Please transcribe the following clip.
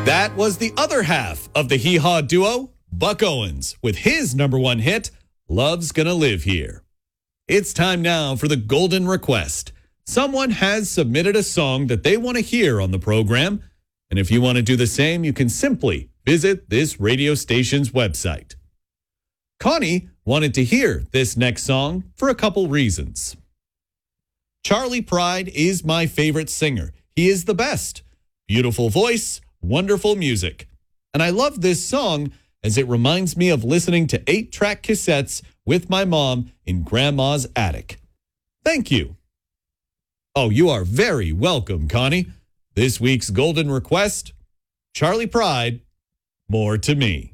That was the other half of the Hee Haw duo, Buck Owens, with his number one hit, Love's Gonna Live Here. It's time now for the Golden Request. Someone has submitted a song that they want to hear on the program, and if you want to do the same, you can simply visit this radio station's website. Connie wanted to hear this next song for a couple reasons. Charley Pride is my favorite singer. He is the best. Beautiful voice, wonderful music. And I love this song as it reminds me of listening to 8-track cassettes with my mom in Grandma's attic. Thank you. Oh, you are very welcome, Connie. This week's Golden Request, Charley Pride, More to Me.